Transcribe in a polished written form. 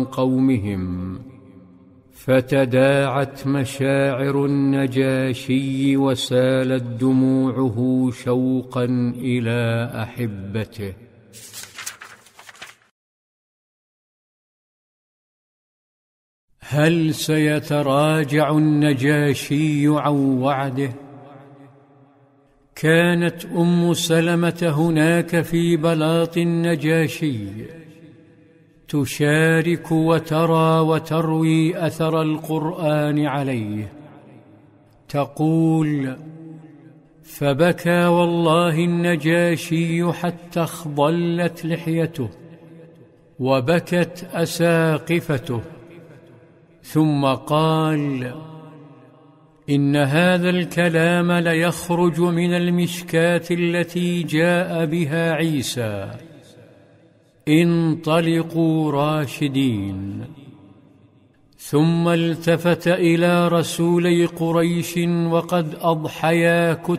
قومهم، فتداعت مشاعر النجاشي وسالت دموعه شوقا إلى أحبته. هل سيتراجع النجاشي عن وعده؟ كانت أم سلمة هناك في بلاط النجاشي، تشارك وترى وتروي أثر القرآن عليه. تقول: فبكى والله النجاشي حتى اخضلت لحيته وبكت أساقفته، ثم قال: إن هذا الكلام ليخرج من المشكاة التي جاء بها عيسى: انطلقوا راشدين. ثم التفت إلى رسولي قريش وقد أضحيا